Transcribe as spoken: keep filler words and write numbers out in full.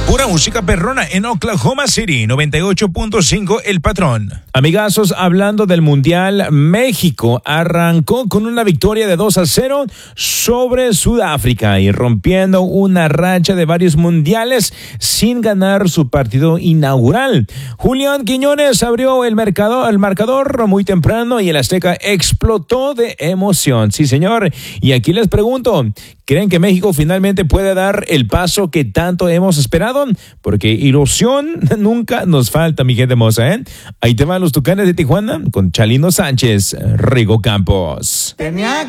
Pura música perrona en Oklahoma City, noventa y ocho punto cinco El Patrón. Amigazos, hablando del Mundial, México arrancó con una victoria de dos a cero sobre Sudáfrica y rompiendo una racha de varios mundiales sin ganar su partido inaugural. Julián Quiñones abrió el, mercado, el marcador muy temprano y el Azteca explotó de emoción. Sí, señor. Y aquí les pregunto, ¿creen que México finalmente puede dar el paso que tanto hemos esperado? Porque ilusión nunca nos falta, mi gente hermosa, ¿eh? Ahí te van los Tucanes de Tijuana con Chalino Sánchez, Rigo Campos. Tenía